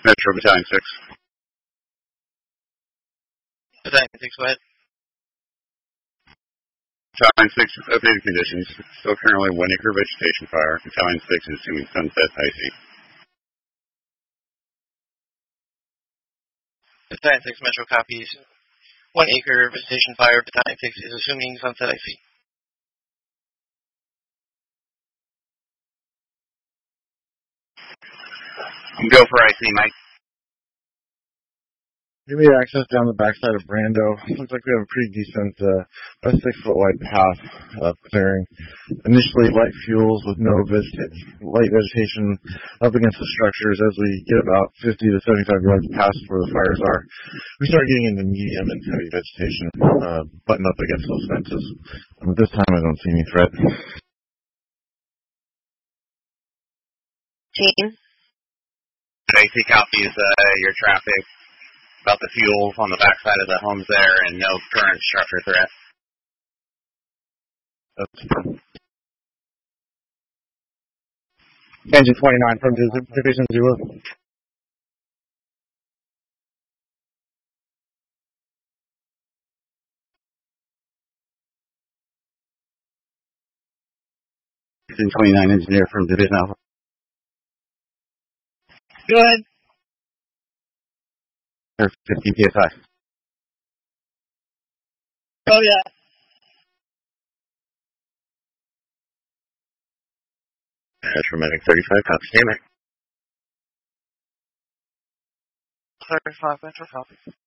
Metro Battalion 6. Battalion 6, go ahead. Battalion 6 is updated conditions. Still currently 1 acre vegetation fire. Battalion 6 is assuming sunset IC. Battalion 6 Metro copies. 1 acre vegetation fire. Battalion 6 is assuming sunset IC. Go for IC, Mike. Give me access down the backside of Brando. Looks like we have a pretty decent, about 6-foot wide path clearing. Initially light fuels with no light vegetation up against the structures. As we get about 50 to 75 yards past where the fires are, we start getting into medium and heavy vegetation, button up against those fences. At this time I don't see any threat. Team. IC copies your traffic about the fuels on the backside of the homes there and no current structure threat. Engine 29 from Division 0. Engine 29 engineer from Division Alpha. Good. 15 PSI. Oh, yeah. Metromatic 35, copy. Hey, Mike. 35 Metro copies.